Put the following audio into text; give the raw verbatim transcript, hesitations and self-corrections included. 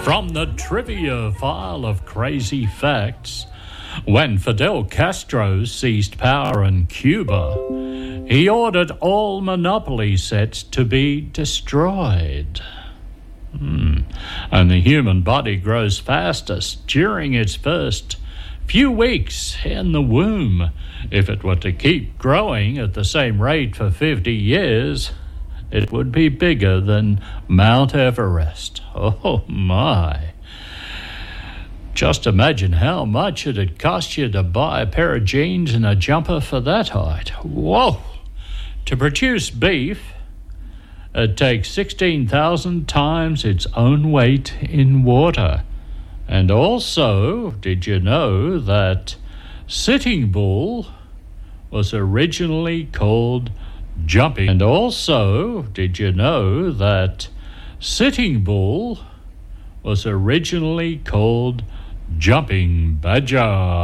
From the trivia file of crazy facts, when Fidel Castro seized power in Cuba, he ordered all Monopoly sets to be destroyed. Hmm. And the human body grows fastest during its first few weeks in the womb. If it were to keep growing at the same rate for fifty years, it would be bigger than Mount Everest. Oh, my. Just imagine how much it'd cost you to buy a pair of jeans and a jumper for that height. Whoa! To produce beef, it takes sixteen thousand times its own weight in water. And also, did you know that Sitting Bull was originally called Jumping? And also, did you know that Sitting Bull was originally called Jumping Badger?